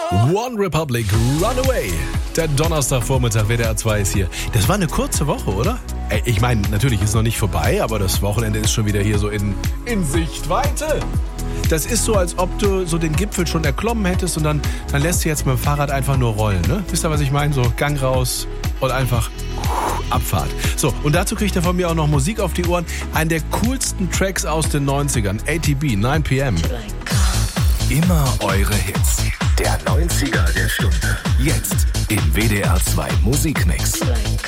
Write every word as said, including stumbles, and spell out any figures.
One Republic, Runaway. Der Donnerstagvormittag, W D R zwei ist hier. Das war eine kurze Woche, oder? Ey, ich meine, natürlich ist noch nicht vorbei, aber das Wochenende ist schon wieder hier so in, in Sichtweite. Das ist so, als ob du so den Gipfel schon erklommen hättest und dann, dann lässt du jetzt mit dem Fahrrad einfach nur rollen, ne? Wisst ihr, was ich meine? So Gang raus und einfach Abfahrt. So, und dazu kriegt er von mir auch noch Musik auf die Ohren. Einen der coolsten Tracks aus den neunzigern. A T B, nine p m. Immer eure Hits. Der neunziger der Stunde. Jetzt im W D R zwei Musikmix.